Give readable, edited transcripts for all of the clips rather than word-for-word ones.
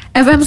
FM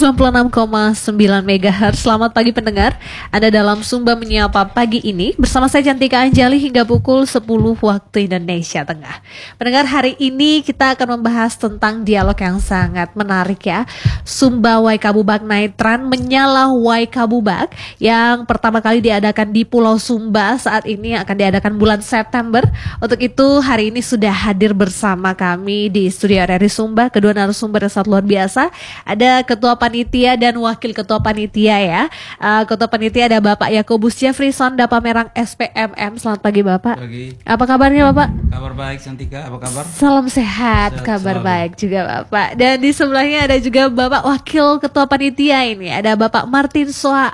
96,9 MHz. Selamat pagi pendengar. Anda dalam Sumba Menyapa pagi ini bersama saya Cantika Anjali hingga pukul 10 waktu Indonesia Tengah. Pendengar, hari ini kita akan membahas tentang dialog yang sangat menarik ya. Sumba Waikabubak Naitran menyala Waikabubak yang pertama kali diadakan di Pulau Sumba, saat ini akan diadakan bulan September. Untuk itu hari ini sudah hadir bersama kami di studio RRI Sumba kedua narasumber yang sangat luar biasa. Ada Ketua Panitia dan Wakil Ketua Panitia ya. Ketua Panitia ada Bapak Yakobus Jefferson Dapamerang SPMM. Selamat pagi Bapak. Pagi. Apa kabarnya Bapak? Kabar baik Cantika, apa kabar? Salam sehat, kabar selalu. baik juga Bapak. Dan di sebelahnya ada juga Bapak Wakil Ketua Panitia ini. Ada Bapak Martin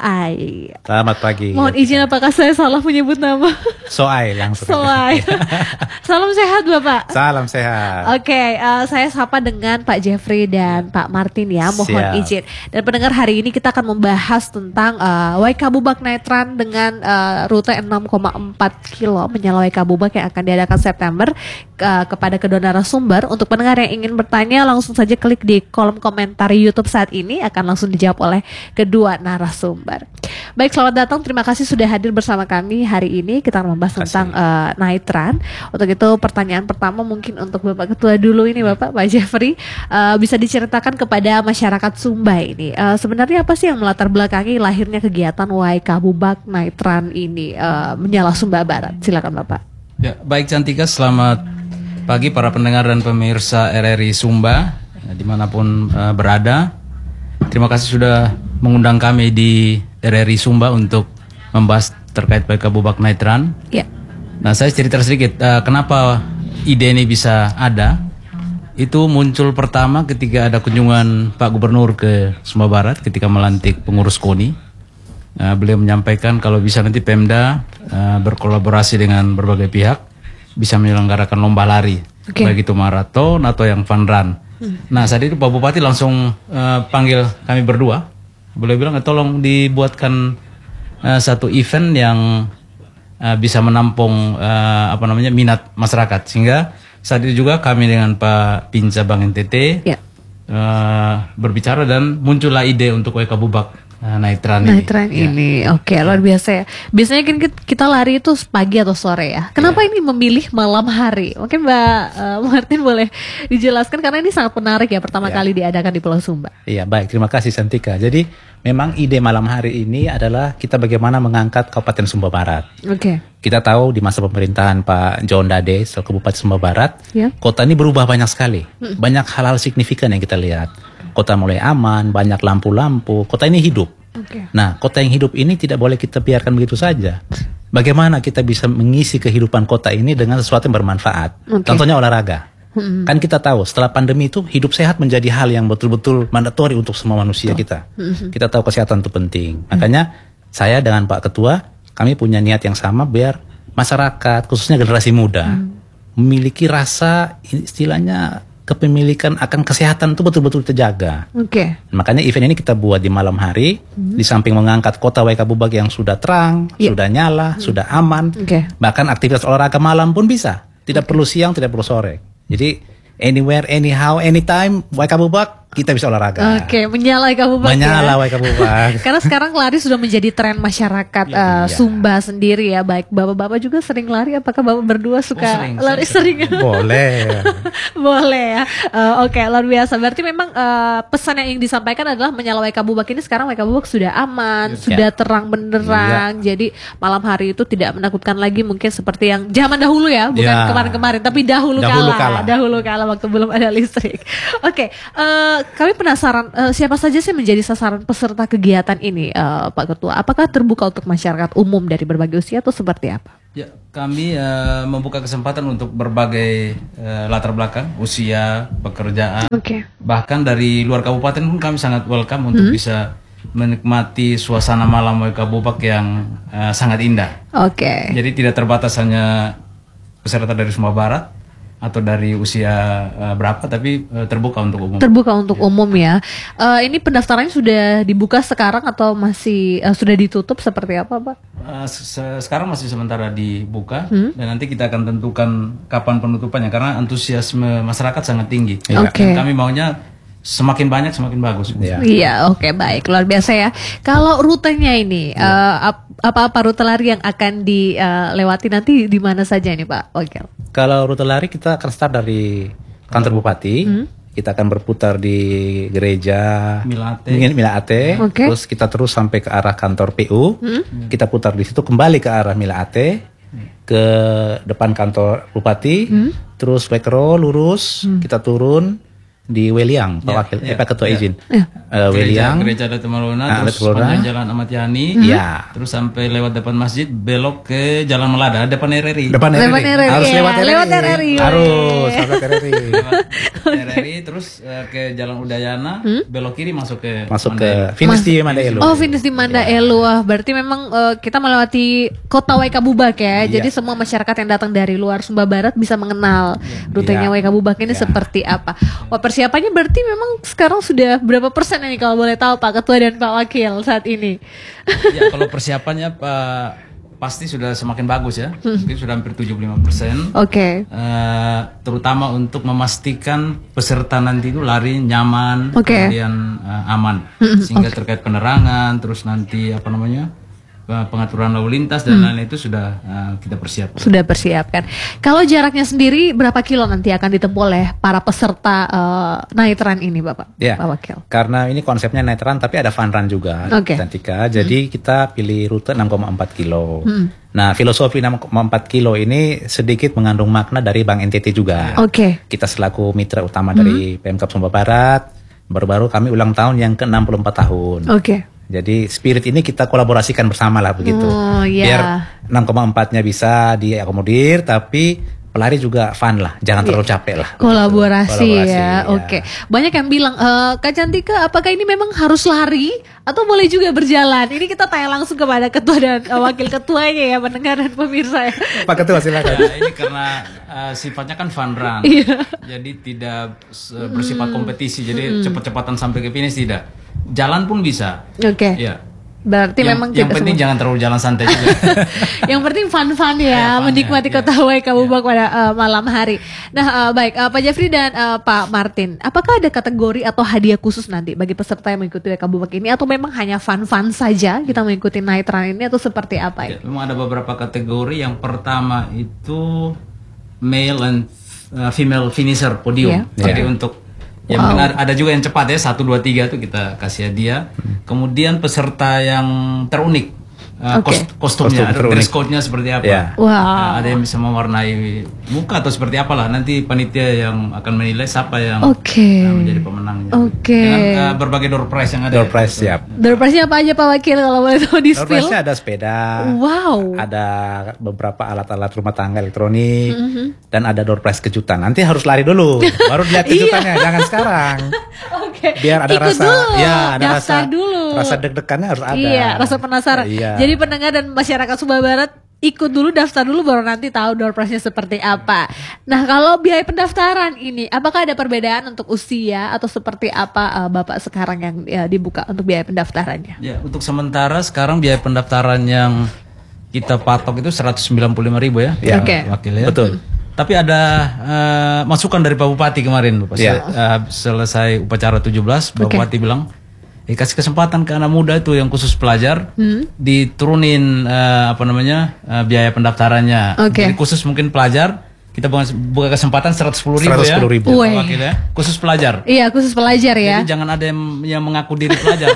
Soai. Selamat pagi. Mohon izin apakah saya salah menyebut nama? Soai langsung. Soai. Salam sehat Bapak. Salam sehat. Oke, saya sapa dengan Pak Jeffrey dan Pak Martin ya, mohon izin. Dan pendengar, hari ini kita akan membahas tentang Waikabubak Naitran dengan rute 6,4 kilo menyala Waikabubak yang akan diadakan September kepada kedua narasumber. Untuk pendengar yang ingin bertanya, langsung saja klik di kolom komentar YouTube saat ini, akan langsung dijawab oleh kedua narasumber. Baik, selamat datang, terima kasih sudah hadir bersama kami hari ini. Kita akan membahas tentang Naitran. Untuk itu pertanyaan pertama mungkin untuk Bapak Ketua dulu ini, Pak Jeffrey, bisa diceritakan kepada masyarakat Sumba ini, sebenarnya apa sih yang melatar belakangi lahirnya kegiatan Waikabubak Naitran ini menyala Sumba Barat? Silakan Bapak. Ya, baik Cantika, selamat pagi para pendengar dan pemirsa RRI Sumba dimanapun berada. Terima kasih sudah mengundang kami di RRI Sumba untuk membahas terkait Waikabubak Naitran. Ya. Nah, saya cerita sedikit kenapa ide ini bisa ada. Itu muncul pertama ketika ada kunjungan Pak Gubernur ke Sumba Barat ketika melantik pengurus KONI. Beliau menyampaikan kalau bisa nanti Pemda berkolaborasi dengan berbagai pihak bisa menyelenggarakan lomba lari, baik itu maraton atau yang fun run. Nah, saat itu Pak Bupati langsung panggil kami berdua. Beliau bilang tolong dibuatkan satu event yang bisa menampung minat masyarakat, sehingga saat itu juga kami dengan Pak Pinca Bank NTT berbicara dan muncullah ide untuk Waikabubak Naitran ini. Oke, luar biasa ya. Biasanya kan kita lari itu pagi atau sore ya. Kenapa ini memilih malam hari? Mungkin Mbak Martin boleh dijelaskan karena ini sangat menarik ya, pertama kali diadakan di Pulau Sumba. Iya, baik, terima kasih Santika. Jadi memang ide malam hari ini adalah kita bagaimana mengangkat Kabupaten Sumba Barat. Oke. Kita tahu di masa pemerintahan Pak John Dade selaku Bupati Sumba Barat, kota ini berubah banyak sekali. Banyak hal-hal signifikan yang kita lihat. Kota mulai aman, banyak lampu-lampu, kota ini hidup. Nah, kota yang hidup ini tidak boleh kita biarkan begitu saja. Bagaimana kita bisa mengisi kehidupan kota ini dengan sesuatu yang bermanfaat. Contohnya olahraga. Kan kita tahu setelah pandemi itu hidup sehat menjadi hal yang betul-betul mandatori untuk semua manusia kita. Kita tahu kesehatan itu penting. Makanya saya dengan Pak Ketua, kami punya niat yang sama biar masyarakat, khususnya generasi muda, memiliki rasa istilahnya kepemilikan akan kesehatan itu betul-betul terjaga. Makanya event ini kita buat di malam hari, di samping mengangkat kota Waikabubak yang sudah terang, sudah nyala, sudah aman. Bahkan aktivitas olahraga malam pun bisa. Tidak perlu siang, tidak perlu sore. Jadi anywhere, anyhow, anytime Waikabubak kita bisa olahraga. Menyala Waikabubak. Menyala Waikabubak. Karena sekarang lari sudah menjadi tren masyarakat Sumba sendiri ya. Baik bapak-bapak juga sering lari. Apakah bapak berdua suka lari sering? Boleh. Boleh ya. Oke, luar biasa. Berarti memang pesan yang ingin disampaikan adalah menyala Waikabubak ini sekarang Waikabubak sudah aman, sudah terang benderang. Jadi malam hari itu tidak menakutkan lagi mungkin seperti yang zaman dahulu ya, bukan kemarin-kemarin, tapi dahulu kala waktu belum ada listrik. Kami penasaran siapa saja sih menjadi sasaran peserta kegiatan ini, Pak Ketua? Apakah terbuka untuk masyarakat umum dari berbagai usia atau seperti apa? Ya, kami membuka kesempatan untuk berbagai latar belakang, usia, pekerjaan. Bahkan dari luar kabupaten pun kami sangat welcome untuk bisa menikmati suasana malam Waikabubak yang sangat indah. Jadi tidak terbatas hanya peserta dari Sumba Barat atau dari usia berapa, tapi terbuka untuk umum. Terbuka untuk umum ya. Ini pendaftarannya sudah dibuka sekarang atau masih sudah ditutup seperti apa, Pak? Sekarang masih sementara dibuka dan nanti kita akan tentukan kapan penutupannya karena antusiasme masyarakat sangat tinggi. Dan kami maunya semakin banyak semakin bagus. Iya, oke, baik, luar biasa ya. Kalau rutenya ini, apa rute lari yang akan dilewati nanti di mana saja nih Pak Wakil? Kalau rute lari kita akan start dari kantor bupati. Kita akan berputar di gereja Mila Ate, terus kita terus sampai ke arah kantor PU. Kita putar di situ kembali ke arah Mila Ate, ke depan kantor bupati, terus Wekro lurus, kita turun di Weliang, Pak Wakil, Pak Ketua izin. Weliang, Gereja Datuk Malona, terus panjang Jalan Ahmad Yani, terus sampai lewat depan masjid, belok ke Jalan Melada, depan RRI. Harus lewat RRI. Harus lewat RRI, terus ke Jalan Udayana, belok kiri masuk ke finish di Manda Elu. Oh, finish di Manda Elu. Berarti memang kita melewati kota Waikabubak ya. Jadi semua masyarakat yang datang dari luar Sumba Barat bisa mengenal rutenya Waikabubak ini seperti apa. Wah, persiapannya berarti memang sekarang sudah berapa persen ini kalau boleh tahu Pak Ketua dan Pak Wakil saat ini? Ya, kalau persiapannya pasti sudah semakin bagus ya. Mungkin sudah hampir 75%. Terutama untuk memastikan peserta nanti itu lari nyaman, kemudian aman. Sehingga terkait penerangan, terus nanti pengaturan lalu lintas dan lain-lain itu sudah kita persiapkan. Sudah persiapkan. Kalau jaraknya sendiri berapa kilo nanti akan ditempuh oleh para peserta night run ini, Bapak? Ya, Pak Wakil. Karena ini konsepnya night run tapi ada fun run juga, Cantika. Jadi kita pilih rute 6,4 kilo. Nah, filosofi 6,4 kilo ini sedikit mengandung makna dari Bank NTT juga. Kita selaku mitra utama dari Pemkab Sumba Barat, baru-baru kami ulang tahun yang ke-64 tahun. Jadi spirit ini kita kolaborasikan bersama lah begitu. Biar 6,4-nya bisa diakomodir, tapi pelari juga fun lah, jangan terlalu capek lah. Kolaborasi ya. Banyak yang bilang, Kak Cantika, apakah ini memang harus lari atau boleh juga berjalan? Ini kita tanya langsung kepada ketua dan wakil ketuanya ya, pendengar dan pemirsa ya. Pak Ketua silakan. Ini karena sifatnya kan fun run, jadi tidak bersifat kompetisi, jadi cepat-cepatan sampai ke finish tidak. Jalan pun bisa. Ya. Berarti memang yang penting jangan terlalu jalan santai juga. Yang penting fun-fun ya, menikmati kota Waikabubak pada malam hari. Nah, baik Pak Jeffrey dan Pak Martin, apakah ada kategori atau hadiah khusus nanti bagi peserta yang mengikuti Waikabubak ini, atau memang hanya fun-fun saja kita mengikuti night run ini, atau seperti apa? Memang ada beberapa kategori. Yang pertama itu male and female finisher podium. Jadi untuk mungkin ada juga yang cepat ya, 1, 2, 3 tuh kita kasih hadiah. Kemudian peserta yang terunik, kostumnya, dress code-nya seperti apa. Ada yang bisa mewarnai muka atau seperti apalah. Nanti panitia yang akan menilai siapa yang menjadi pemenangnya. Dengan berbagai door prize yang ada. Door prize, siap. Door prize-nya apa aja Pak Wakil kalau boleh tahu di spill? Door prize-nya ada sepeda. Ada beberapa alat-alat rumah tangga elektronik. Dan ada door prize kejutan. Nanti harus lari dulu, baru lihat kejutannya, jangan sekarang. Biar ada ikut rasa, dulu, ada rasa deg-degannya harus ada. Rasa penasaran. Jadi pendengar dan masyarakat Sumba Barat ikut dulu, daftar dulu, baru nanti tahu door prize-nya seperti apa. Nah, kalau biaya pendaftaran ini, apakah ada perbedaan untuk usia atau seperti apa Bapak sekarang yang dibuka untuk biaya pendaftarannya? Ya, untuk sementara sekarang biaya pendaftaran yang kita patok itu 195.000 ya, Wakil ya. Betul. Tapi ada masukan dari Pak Bupati kemarin, Pak. Selesai upacara 17, Pak Bupati bilang, kasih kesempatan ke anak muda itu yang khusus pelajar, diturunin biaya pendaftarannya. Jadi khusus mungkin pelajar, kita buka kesempatan 110.000 ya. 110.000. Wakil ya. Khusus pelajar. Iya, khusus pelajar ya. Jadi jangan ada yang mengaku diri pelajar.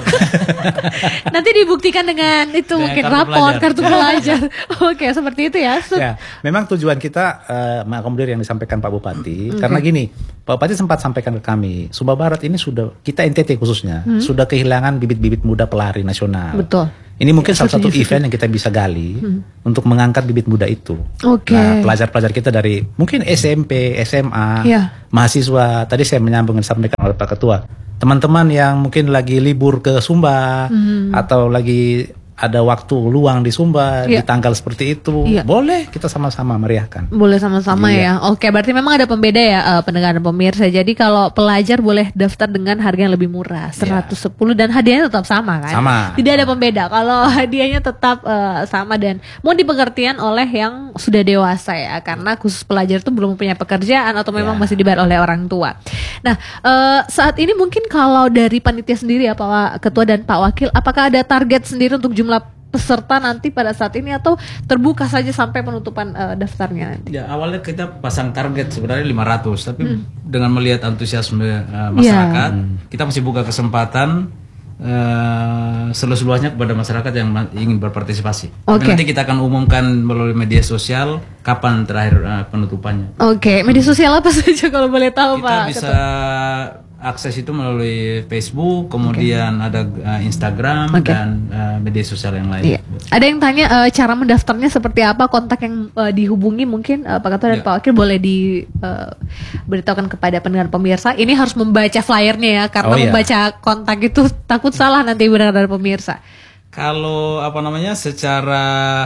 Nanti dibuktikan dengan itu mungkin rapor, kartu pelajar. Seperti itu ya. Memang tujuan kita mengakomodir yang disampaikan Pak Bupati. Karena gini, Pak Bupati sempat sampaikan ke kami, Sumba Barat ini sudah, kita NTT khususnya, sudah kehilangan bibit-bibit muda pelari nasional. Betul. Ini mungkin salah satu event yang kita bisa gali untuk mengangkat bibit muda itu. Nah, pelajar-pelajar kita dari mungkin SMP, SMA, mahasiswa. Tadi saya menyambung yang disampaikan oleh Pak Ketua. Teman-teman yang mungkin lagi libur ke Sumba atau lagi ada waktu luang di Sumba di tanggal seperti itu, boleh kita sama-sama meriahkan. Boleh sama-sama ya. Oke, berarti memang ada pembeda ya pendengar dan pemirsa. Jadi kalau pelajar boleh daftar dengan harga yang lebih murah, 110 dan hadiahnya tetap sama kan? Sama. Tidak ada pembeda. Kalau hadiahnya tetap sama dan mau dipengertian oleh yang sudah dewasa ya, karena khusus pelajar itu belum punya pekerjaan atau memang masih dibayar oleh orang tua. Nah, saat ini mungkin kalau dari panitia sendiri ya Pak Ketua dan Pak Wakil, apakah ada target sendiri untuk jumlah peserta nanti pada saat ini atau terbuka saja sampai penutupan daftarnya nanti? Ya, awalnya kita pasang target sebenarnya 500, tapi dengan melihat antusiasme masyarakat, kita masih buka kesempatan seluas-luasnya kepada masyarakat yang ingin berpartisipasi. Nanti kita akan umumkan melalui media sosial kapan terakhir penutupannya. Media sosial apa saja kalau boleh tahu kita Pak? Kita bisa akses itu melalui Facebook, kemudian ada Instagram dan media sosial yang lain. Ada yang tanya cara mendaftarnya seperti apa, kontak yang dihubungi mungkin Pak Ketua dan Pak Wakil boleh diberitahukan kepada pendengar pemirsa. Ini harus membaca flyernya ya, karena membaca kontak itu takut salah nanti pendengar dan pemirsa. Kalau secara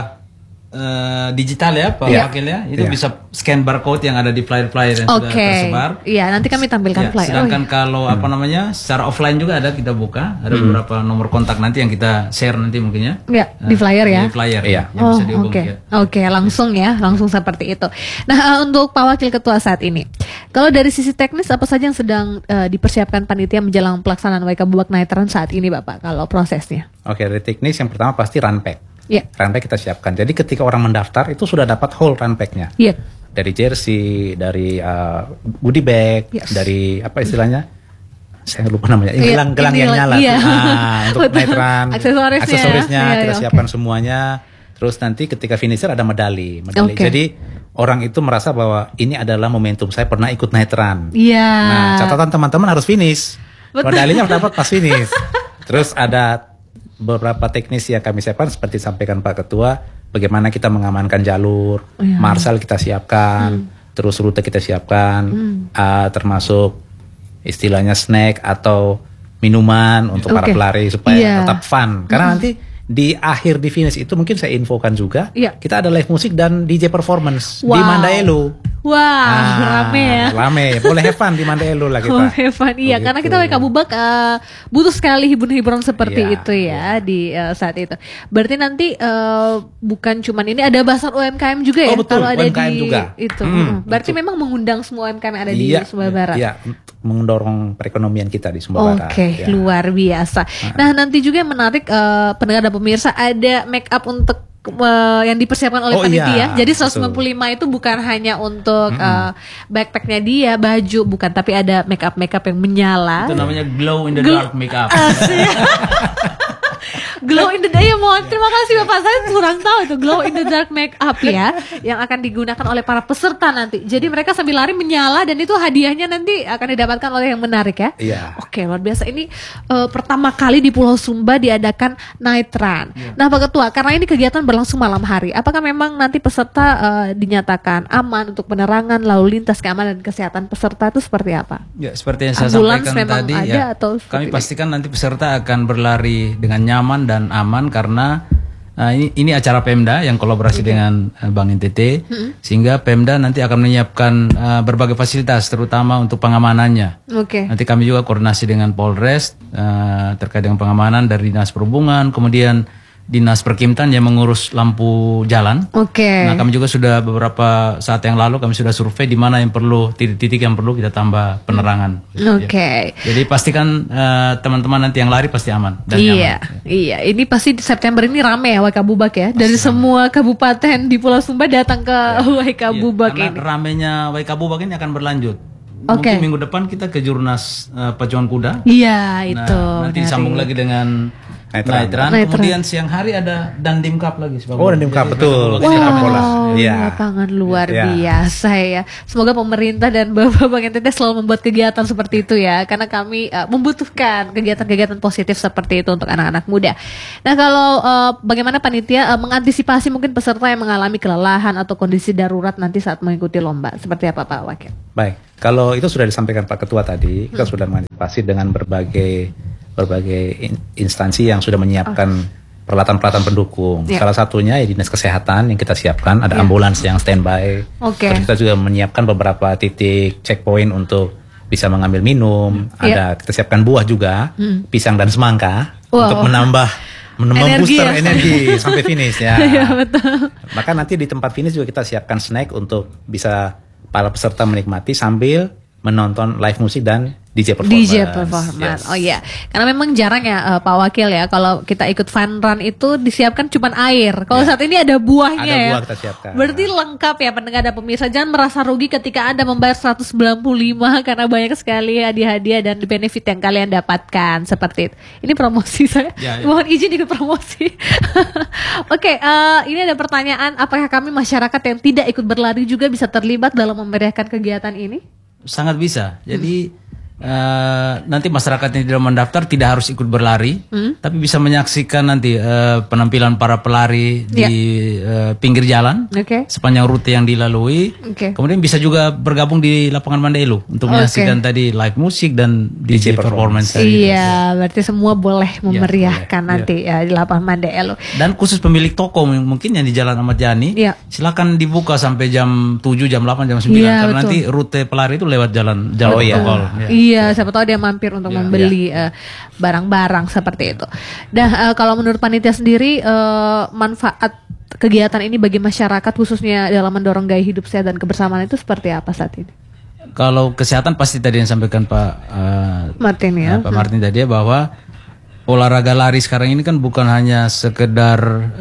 digital ya Pak Wakil ya, itu bisa scan barcode yang ada di flyer-flyer yang sudah tersebar. Iya, nanti kami tampilkan flyer. Sedangkan kalau secara offline juga ada, kita buka, ada beberapa nomor kontak nanti yang kita share nanti mungkin ya. Di flyer ya. Di flyer yang bisa dihubungi. Langsung seperti itu. Nah, untuk Pak Wakil Ketua saat ini, kalau dari sisi teknis apa saja yang sedang dipersiapkan panitia menjelang pelaksanaan WK Bubak Naitran saat ini Bapak, kalau prosesnya? Dari teknis yang pertama pasti runpack. Runpack kita siapkan. Jadi ketika orang mendaftar itu sudah dapat whole runpacknya. Dari jersey, dari goodie bag, dari apa istilahnya? Saya lupa namanya. Gelang yang nyala. Untuk Naitran, aksesorisnya kita siapkan semuanya. Terus nanti ketika finisher ada medali. Jadi orang itu merasa bahwa ini adalah momentum saya pernah ikut Naitran. Nah, catatan teman-teman harus finish. Medalinya dapat pas finish. Terus ada beberapa teknis yang kami siapkan seperti sampaikan Pak Ketua, bagaimana kita mengamankan jalur, marshal kita siapkan, terus rute kita siapkan, termasuk istilahnya snack atau minuman untuk para pelari supaya tetap fun. Karena nanti di akhir di finish itu mungkin saya infokan juga, kita ada live musik dan DJ performance di Mandaelu. Rame ya. Rame, boleh have fun di Mandaelu lah kita. Boleh have fun, karena kita WK Bubak butuh sekali hiburan-hiburan seperti itu ya di saat itu. Berarti nanti bukan cuman ini, ada basar UMKM juga ya? Betul, kalau ada UMKM di juga. Itu. Berarti memang mengundang semua UMKM yang ada di Sumba Barat. Iya, untuk mendorong perekonomian kita di Sumba Barat. Luar biasa. Nah, nanti juga yang menarik pendengar dan pemirsa, ada make up untuk yang dipersiapkan oleh panitia. Jadi 195 itu bukan hanya untuk backpacknya dia, baju, bukan, tapi ada make up yang menyala. Itu namanya glow in the dark make up. Glow in the dark, terima kasih Bapak, saya kurang tahu itu glow in the dark make up ya, yang akan digunakan oleh para peserta nanti. Jadi mereka sambil lari menyala dan itu hadiahnya nanti akan didapatkan oleh yang menarik ya. Luar biasa. Ini pertama kali di Pulau Sumba diadakan Night Run. Nah Pak Ketua, karena ini kegiatan berlangsung malam hari, apakah memang nanti peserta dinyatakan aman untuk penerangan lalu lintas, keamanan dan kesehatan peserta itu seperti apa? Ya, seperti yang saya sampaikan tadi ya, kami pastikan nanti peserta akan berlari dengan nyaman dan aman karena ini acara Pemda yang kolaborasi dengan Bank NTT, sehingga Pemda nanti akan menyiapkan berbagai fasilitas terutama untuk pengamanannya. Nanti kami juga koordinasi dengan Polres terkait dengan pengamanan dari Dinas Perhubungan, kemudian Dinas Perkimtan yang mengurus lampu jalan. Nah, kami juga sudah beberapa saat yang lalu kami sudah survei di mana yang perlu, titik-titik yang perlu kita tambah penerangan. Jadi pastikan teman-teman nanti yang lari pasti aman dan nyaman. Iya, ini pasti di September ini rame ya WK Bubak ya. Dari semua kabupaten di Pulau Sumba datang ke WK Bubak ini. Karena ramenya WK Bubak ini akan berlanjut. Mungkin minggu depan kita ke Jurnas pacuan kuda. Itu. Nanti disambung lagi dengan Night Run. Kemudian siang hari ada Dandim Cup lagi. Dandim Cup, betul. Lapangan luar biasa ya. Semoga pemerintah dan Bapak Bank NTT selalu membuat kegiatan seperti itu ya. Karena kami membutuhkan kegiatan-kegiatan positif seperti itu untuk anak-anak muda. Nah, kalau bagaimana panitia mengantisipasi mungkin peserta yang mengalami kelelahan atau kondisi darurat nanti saat mengikuti lomba? Seperti apa Pak Wakil? Baik, kalau itu sudah disampaikan Pak Ketua tadi, kita sudah mengantisipasi dengan berbagai instansi yang sudah menyiapkan peralatan-peralatan pendukung. Salah satunya ya dinas kesehatan yang kita siapkan, ada ambulans yang standby. Terus kita juga menyiapkan beberapa titik checkpoint untuk bisa mengambil minum. Ada kita siapkan buah juga, pisang dan semangka untuk menambah booster energi sampai finish ya. Betul. Maka nanti di tempat finish juga kita siapkan snack untuk bisa para peserta menikmati sambil menonton live musik dan DJ performance. Yes. Oh iya, karena memang jarang ya Pak Wakil ya kalau kita ikut fun run itu disiapkan cuma air. Kalau saat ini ada buahnya ada buah kita siapkan. Berarti lengkap ya pendengar dan pemirsa. Jangan merasa rugi ketika Anda membayar 195 karena banyak sekali hadiah-hadiah dan benefit yang kalian dapatkan seperti itu. Ini promosi saya. Mohon izin ikut promosi. Oke, ini ada pertanyaan, apakah kami masyarakat yang tidak ikut berlari juga bisa terlibat dalam memeriahkan kegiatan ini? Sangat bisa. Jadi nanti masyarakat yang tidak mendaftar tidak harus ikut berlari, tapi bisa menyaksikan nanti penampilan para pelari di pinggir jalan sepanjang rute yang dilalui. Kemudian bisa juga bergabung di lapangan Mandailu untuk menyaksikan tadi live musik dan DJ performance. Iya, berarti semua boleh memeriahkan nanti di lapangan Mandailu. Dan khusus pemilik toko mungkin yang di Jalan Ahmad Yani, silakan dibuka sampai jam 7, jam 8, jam 9 karena nanti rute pelari itu lewat jalan tol. Iya, siapa tahu dia mampir untuk membeli barang-barang seperti itu. Nah, kalau menurut panitia sendiri, manfaat kegiatan ini bagi masyarakat khususnya dalam mendorong gaya hidup sehat dan kebersamaan itu seperti apa saat ini? Kalau kesehatan pasti tadi yang sampaikan Pak Martin Pak Martin tadi bahwa olahraga lari sekarang ini kan bukan hanya sekedar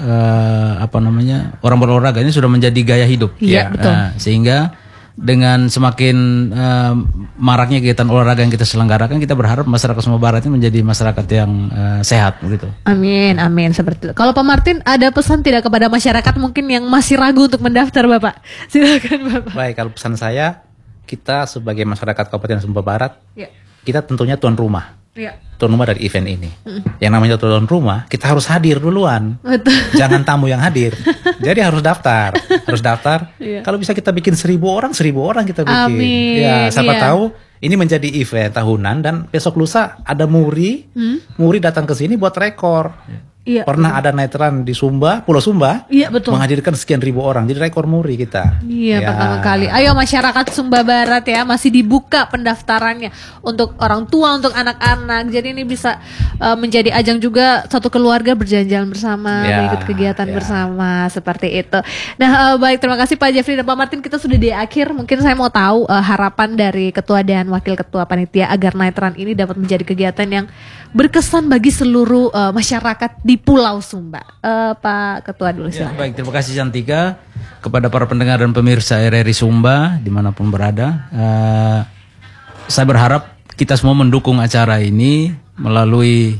orang berolahraga, ini sudah menjadi gaya hidup. Iya, betul. Sehingga dengan semakin maraknya kegiatan olahraga yang kita selenggarakan, kita berharap masyarakat Sumba Barat ini menjadi masyarakat yang sehat begitu. Amin, amin seperti itu. Kalau Pak Martin ada pesan tidak kepada masyarakat mungkin yang masih ragu untuk mendaftar, Bapak? Silakan, Bapak. Baik, kalau pesan saya, kita sebagai masyarakat Kabupaten Sumba Barat, kita tentunya tuan rumah. Tuan rumah dari event ini. Yang namanya tuan rumah, kita harus hadir duluan. Jangan tamu yang hadir. Jadi harus daftar. Kalau bisa kita bikin 1.000 orang kita bikin. Amin. Ya, siapa tahu ini menjadi event tahunan dan besok lusa ada Muri datang ke sini buat rekor. Pernah ada night run di Sumba, Pulau Sumba, menghadirkan sekian ribu orang, jadi rekor Muri kita. Pertama kali. Ayo masyarakat Sumba Barat ya, masih dibuka pendaftarannya untuk orang tua, untuk anak-anak. Jadi ini bisa menjadi ajang juga satu keluarga berjalan-jalan bersama, mengikut kegiatan bersama seperti itu. Nah, baik, terima kasih Pak Jeffrey dan Pak Martin. Kita sudah di akhir. Mungkin saya mau tahu harapan dari ketua dan wakil ketua panitia agar night run ini dapat menjadi kegiatan yang berkesan bagi seluruh masyarakat di Pulau Sumba. Pak Ketua dulu silakan. Baik, terima kasih Cantika, kepada para pendengar dan pemirsa RRI Sumba dimanapun berada. Saya berharap kita semua mendukung acara ini melalui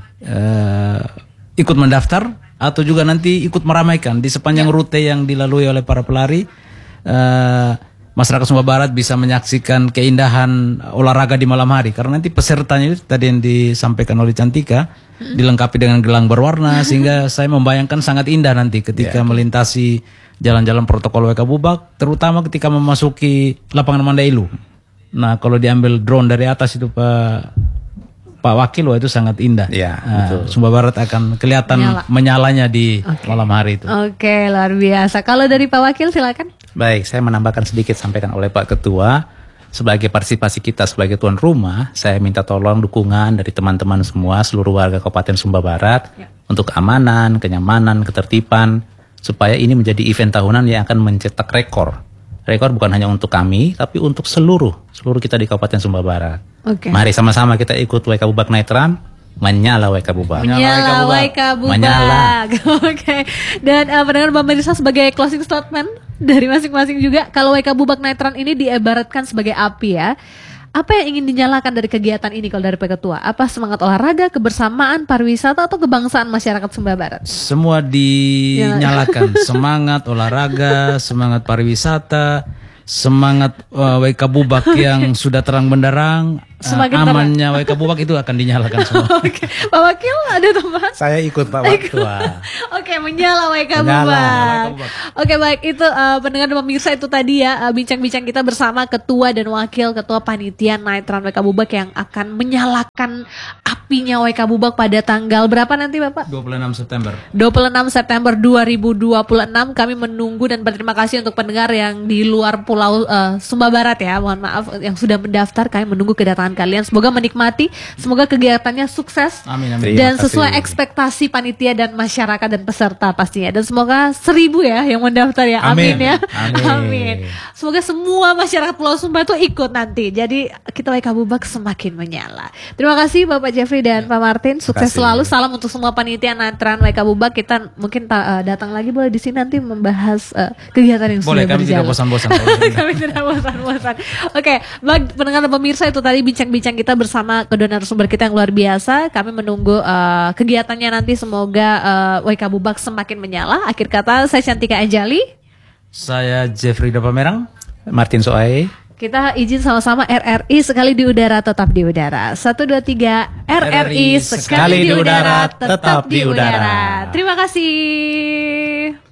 ikut mendaftar atau juga nanti ikut meramaikan di sepanjang rute yang dilalui oleh para pelari. Masyarakat Sumba Barat bisa menyaksikan keindahan olahraga di malam hari, karena nanti pesertanya itu tadi yang disampaikan oleh Cantika dilengkapi dengan gelang berwarna sehingga saya membayangkan sangat indah nanti ketika melintasi jalan-jalan protokol WK Bubak, terutama ketika memasuki lapangan Mandailu. Nah, kalau diambil drone dari atas itu Pak Wakil, itu sangat indah. Sumba Barat akan kelihatan menyalanya di malam hari itu. Oke, luar biasa. Kalau dari Pak Wakil silakan. Baik, saya menambahkan sedikit sampaikan oleh Pak Ketua. Sebagai partisipasi kita sebagai tuan rumah, saya minta tolong dukungan dari teman-teman semua, seluruh warga Kabupaten Sumba Barat untuk keamanan, kenyamanan, ketertiban, supaya ini menjadi event tahunan yang akan mencetak rekor. Rekor bukan hanya untuk kami, tapi untuk seluruh kita di Kabupaten Sumba Barat. Mari sama-sama kita ikut WK Bubak Night Run. Menyala WK Bubak. Menyala WK Bubak. Dan pendengar pemirsa, sebagai closing statement dari masing-masing juga, kalau WK Bubak Night Run ini diibaratkan sebagai api ya. Apa yang ingin dinyalakan dari kegiatan ini kalau dari Pak Ketua? Apa semangat olahraga, kebersamaan, pariwisata, atau kebangsaan masyarakat Sumba Barat? Semua dinyalakan. Semangat olahraga, semangat pariwisata, semangat WK Bubak yang sudah terang benderang, amannya WK Bubak itu akan dinyalakan semua. Oke. Pak Wakil ada teman? Saya ikut Pak Waktua. Oke, menyala WK Bubak. Oke, baik, itu pendengar dan pemirsa, itu tadi ya bincang-bincang kita bersama Ketua dan Wakil Ketua Panitia Night Run WK Bubak yang akan menyalakan apinya WK Bubak pada tanggal berapa nanti Bapak? 26 September. 26 September 2026. Kami menunggu dan berterima kasih untuk pendengar yang di luar pulau Sumba Barat ya. Mohon maaf yang sudah mendaftar, kami menunggu kedatangan kalian. Semoga menikmati, semoga kegiatannya sukses. Amin. Dan sesuai ekspektasi panitia dan masyarakat dan peserta pastinya. Dan semoga 1000 ya yang mendaftar ya. Amin ya. Amin. Semoga semua masyarakat Pulau Sumba itu ikut nanti. Jadi kita WK Bubak semakin menyala. Terima kasih Bapak Jeffrey dan Pak Martin. Sukses selalu. Salam untuk semua panitia Natran WK Bubak. Kita mungkin datang lagi boleh di sini nanti membahas kegiatan yang sudah berjalan. Boleh, kami tidak bosan-bosan. Kami tidak bosan-bosan. Oke, pendengar dan pemirsa, itu tadi bincang-bincang kita bersama kedua narasumber kita yang luar biasa. Kami menunggu kegiatannya nanti, semoga WK Bubak semakin menyala. Akhir kata, saya Cantika Anjali. Saya Jeffrey Dapamerang. Martin Soai. Kita izin sama-sama RRI sekali di udara tetap di udara. 1, 2, 3 RRI sekali di udara tetap di udara. Terima kasih.